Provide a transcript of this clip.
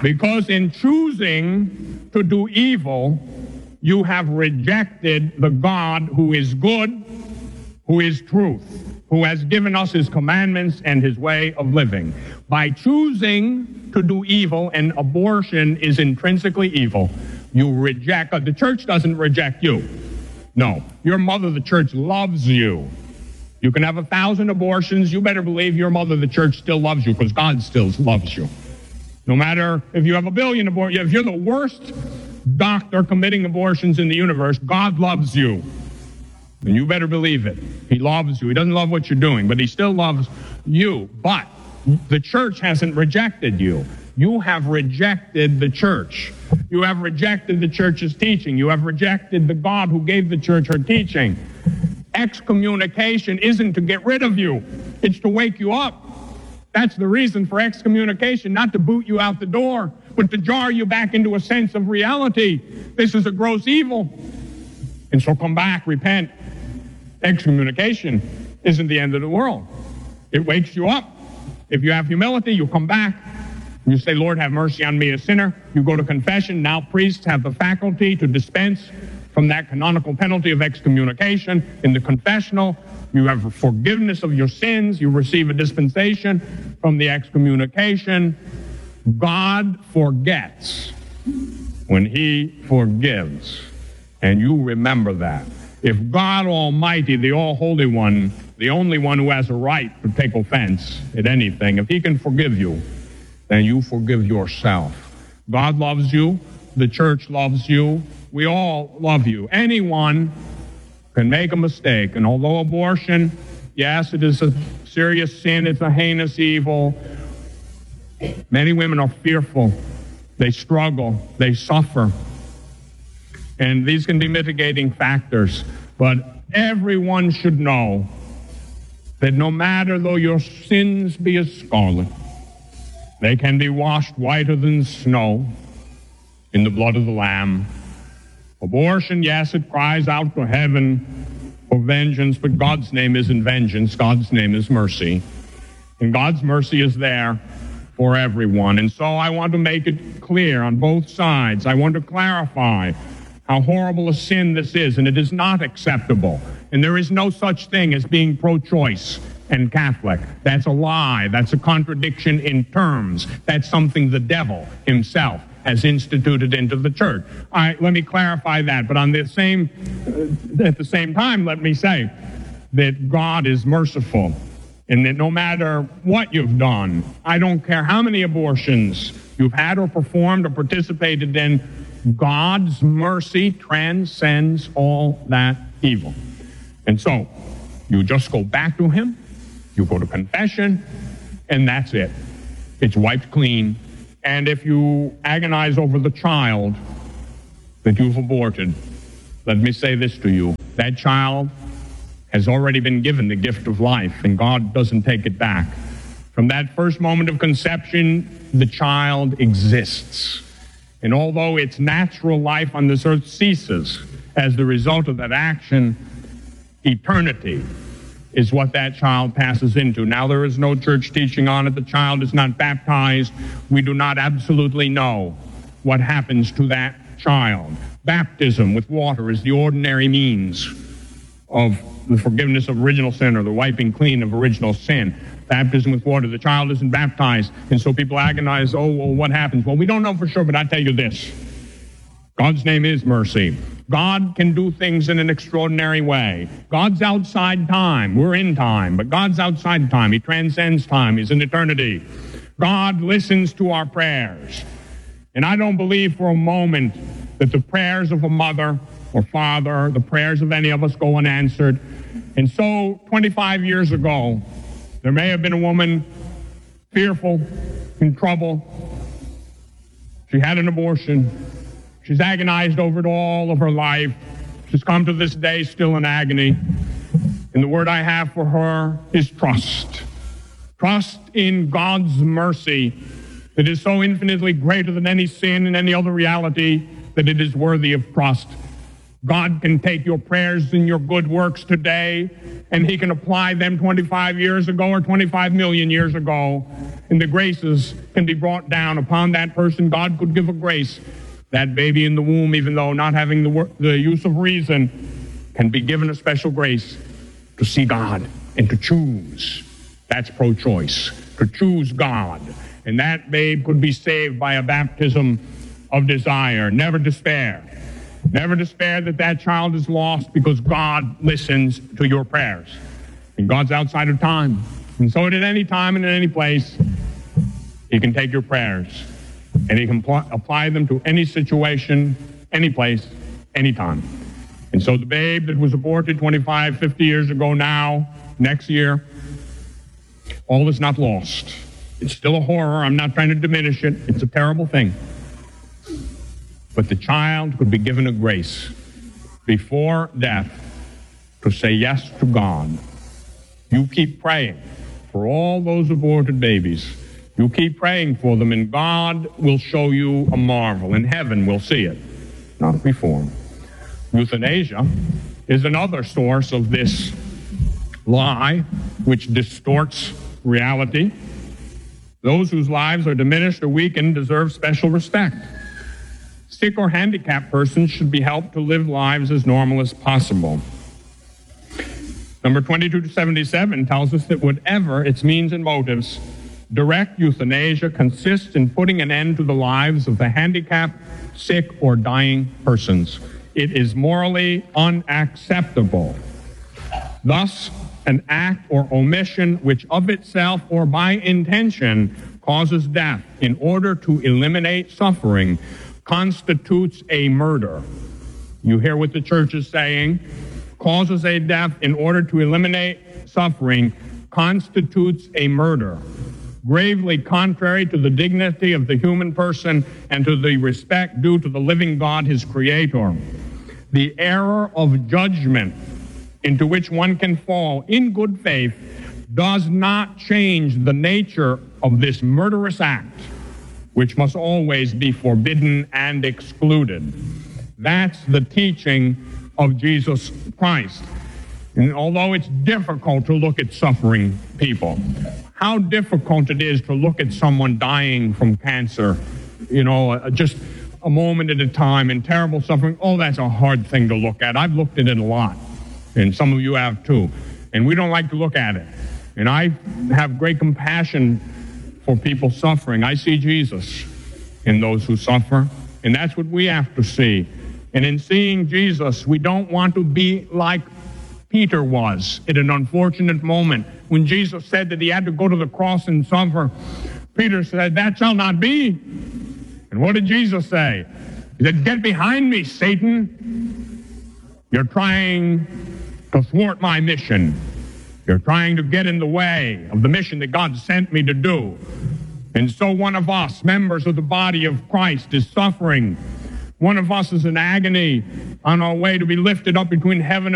Because in choosing to do evil, you have rejected the God who is good, who is truth, who has given us his commandments and his way of living. By choosing to do evil, and abortion is intrinsically evil, you reject God. The church doesn't reject you. No. Your mother, the church, loves you. You can have 1,000 abortions. You better believe your mother, the church, still loves you, because God still loves you. No matter if you have 1 billion abortions, if you're the worst doctor committing abortions in the universe, God loves you. And you better believe it. He loves you. He doesn't love what you're doing, but he still loves you. But the church hasn't rejected you. You have rejected the church. You have rejected the church's teaching. You have rejected the God who gave the church her teaching. Excommunication isn't to get rid of you. It's to wake you up. That's the reason for excommunication, not to boot you out the door, but to jar you back into a sense of reality. This is a gross evil. And so come back, repent. Excommunication isn't the end of the world. It wakes you up. If you have humility, you come back. You say, Lord, have mercy on me, a sinner. You go to confession. Now priests have the faculty to dispense from that canonical penalty of excommunication. In the confessional, you have forgiveness of your sins. You receive a dispensation from the excommunication. God forgets when he forgives. And you remember that. If God Almighty, the All-Holy One, the only one who has a right to take offense at anything, if he can forgive you, then you forgive yourself. God loves you. The church loves you. We all love you. Anyone can make a mistake. And although abortion, yes, it is a serious sin, it's a heinous evil, many women are fearful. They struggle. They suffer. And these can be mitigating factors. But everyone should know that no matter though your sins be as scarlet, they can be washed whiter than snow in the blood of the Lamb. Abortion, yes, it cries out to heaven for vengeance, but God's name isn't vengeance. God's name is mercy. And God's mercy is there for everyone. And so I want to make it clear on both sides. I want to clarify how horrible a sin this is, and it is not acceptable. And there is no such thing as being pro-choice and Catholic. That's a lie. That's a contradiction in terms. That's something the devil himself has instituted into the church. All right, let me clarify that. But at the same time, let me say that God is merciful, and that no matter what you've done, I don't care how many abortions you've had or performed or participated in, God's mercy transcends all that evil. And so you just go back to him, you go to confession, and that's it. It's wiped clean. And if you agonize over the child that you've aborted, let me say this to you. That child has already been given the gift of life, and God doesn't take it back. From that first moment of conception, the child exists. And although its natural life on this earth ceases as the result of that action, eternity is what that child passes into. Now, there is no church teaching on it. The child is not baptized. We do not absolutely know what happens to that child. Baptism with water is the ordinary means of the forgiveness of original sin, or the wiping clean of original sin. Baptism with water. The child isn't baptized. And so people agonize, oh, well, what happens? Well, we don't know for sure, but I tell you this. God's name is mercy. God can do things in an extraordinary way. God's outside time. We're in time, but God's outside time. He transcends time. He's in eternity. God listens to our prayers. And I don't believe for a moment that the prayers of a mother or father, the prayers of any of us, go unanswered. And so 25 years ago, there may have been a woman fearful, in trouble. She had an abortion. She's agonized over it all of her life. She's come to this day still in agony. And the word I have for her is trust. Trust in God's mercy that is so infinitely greater than any sin and any other reality that it is worthy of trust. God can take your prayers and your good works today, and he can apply them 25 years ago or 25 million years ago, and the graces can be brought down upon that person. God could give a grace. That baby in the womb, even though not having the use of reason, can be given a special grace to see God and to choose. That's pro-choice, to choose God. And that babe could be saved by a baptism of desire. Never despair. Never despair that that child is lost, because God listens to your prayers. And God's outside of time. And so at any time and in any place, he can take your prayers. And he can apply them to any situation, any place, any time. And so the babe that was aborted 25, 50 years ago now, next year, all is not lost. It's still a horror. I'm not trying to diminish it. It's a terrible thing. But the child could be given a grace before death to say yes to God. You keep praying for all those aborted babies. You keep praying for them, and God will show you a marvel. In heaven, we'll see it, not before. Euthanasia is another source of this lie, which distorts reality. Those whose lives are diminished or weakened deserve special respect. Sick or handicapped persons should be helped to live lives as normal as possible. Number 22-77 tells us that whatever its means and motives, direct euthanasia consists in putting an end to the lives of the handicapped, sick, or dying persons. It is morally unacceptable. Thus, an act or omission which of itself or by intention causes death in order to eliminate suffering constitutes a murder. You hear what the church is saying? Causes a death in order to eliminate suffering constitutes a murder. Gravely contrary to the dignity of the human person and to the respect due to the living God, his creator. The error of judgment into which one can fall in good faith does not change the nature of this murderous act, which must always be forbidden and excluded. That's the teaching of Jesus Christ. And although it's difficult to look at suffering people, how difficult it is to look at someone dying from cancer, just a moment at a time in terrible suffering, that's a hard thing to look at. I've looked at it a lot, and some of you have too. And we don't like to look at it. And I have great compassion for people suffering. I see Jesus in those who suffer, and that's what we have to see. And in seeing Jesus, we don't want to be like Peter was at an unfortunate moment. When Jesus said that he had to go to the cross and suffer, Peter said, "That shall not be." And what did Jesus say? He said, "Get behind me, Satan. You're trying to thwart my mission. You're trying to get in the way of the mission that God sent me to do." And so one of us, members of the body of Christ, is suffering. One of us is in agony on our way to be lifted up between heaven